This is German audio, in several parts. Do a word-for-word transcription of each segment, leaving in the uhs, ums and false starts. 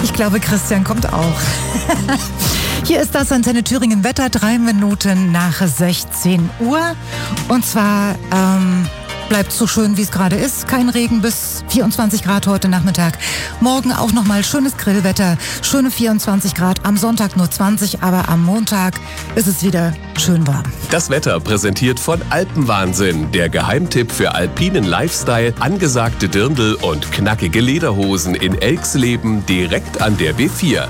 Ich glaube, Christian kommt auch. Hier ist das Antenne Thüringen Wetter, drei Minuten nach sechzehn Uhr. Und zwar ähm, bleibt so schön, wie es gerade ist. Kein Regen, bis vierundzwanzig Grad heute Nachmittag. Morgen auch nochmal schönes Grillwetter, schöne vierundzwanzig Grad. Am Sonntag nur zwanzig, aber am Montag ist es wieder schön warm. Das Wetter präsentiert von Alpenwahnsinn, der Geheimtipp für alpinen Lifestyle, angesagte Dirndl und knackige Lederhosen in Elxleben direkt an der B vier.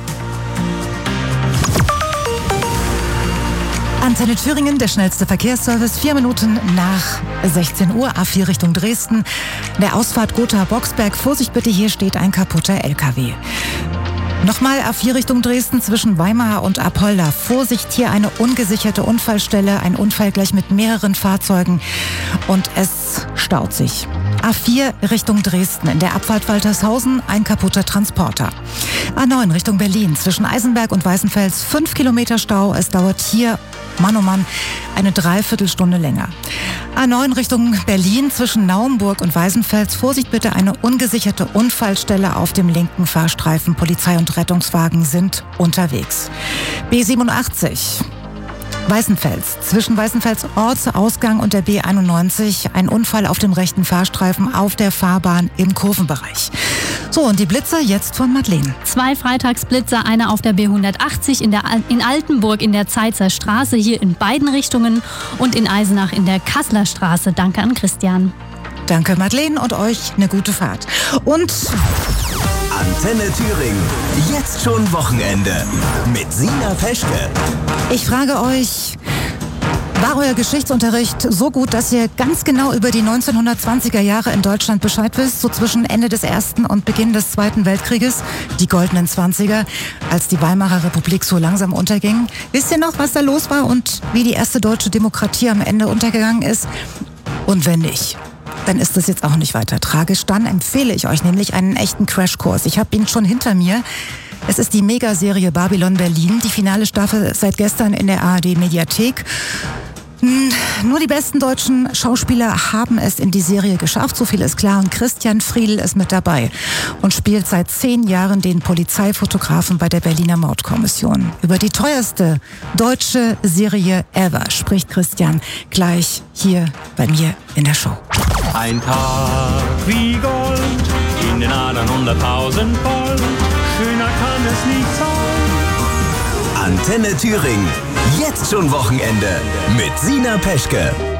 Antenne Thüringen, der schnellste Verkehrsservice, vier Minuten nach sechzehn Uhr, A vier Richtung Dresden. Der Ausfahrt Gotha-Boxberg, Vorsicht bitte, hier steht ein kaputter L K W. Nochmal A vier Richtung Dresden zwischen Weimar und Apolda. Vorsicht, hier eine ungesicherte Unfallstelle, ein Unfall gleich mit mehreren Fahrzeugen und es staut sich. A vier Richtung Dresden, in der Abfahrt Waltershausen ein kaputter Transporter. A neun Richtung Berlin, zwischen Eisenberg und Weißenfels fünf Kilometer Stau. Es dauert hier, Mann oh Mann, eine Dreiviertelstunde länger. A neun Richtung Berlin, zwischen Naumburg und Weißenfels. Vorsicht bitte, eine ungesicherte Unfallstelle auf dem linken Fahrstreifen. Polizei und Rettungswagen sind unterwegs. B siebenundachtzig. Weißenfels, zwischen Weißenfels Ortsausgang und der B einundneunzig, ein Unfall auf dem rechten Fahrstreifen auf der Fahrbahn im Kurvenbereich. So, und die Blitze jetzt von Madeleine. Zwei Freitagsblitzer, einer auf der B hundertachtzig in, der Al- in Altenburg in der Zeitzer Straße, hier in beiden Richtungen, und in Eisenach in der Kasseler Straße. Danke an Christian. Danke Madeleine und euch eine gute Fahrt. Und Antenne Thüringen, jetzt schon Wochenende mit Sina Peschke. ich frage euch, war euer Geschichtsunterricht so gut, dass ihr ganz genau über die neunzehnhundertzwanziger Jahre in Deutschland Bescheid wisst, so zwischen Ende des Ersten und Beginn des Zweiten Weltkrieges, die goldenen Zwanziger, als die Weimarer Republik so langsam unterging? Wisst ihr noch, was da los war und wie die erste deutsche Demokratie am Ende untergegangen ist? Und wenn nicht, dann ist das jetzt auch nicht weiter tragisch. Dann empfehle ich euch nämlich einen echten Crashkurs. Ich habe ihn schon hinter mir. Es ist die Megaserie Babylon Berlin. Die finale Staffel seit gestern in der A R D-Mediathek. Nur die besten deutschen Schauspieler haben es in die Serie geschafft, so viel ist klar. Und Christian Friedl ist mit dabei und spielt seit zehn Jahren den Polizeifotografen bei der Berliner Mordkommission. Über die teuerste deutsche Serie ever spricht Christian gleich hier bei mir in der Show. Ein Tag wie Gold, in den Adern hunderttausend Volt, schöner kann es nicht sein. Antenne Thüringen, jetzt schon Wochenende mit Sina Peschke.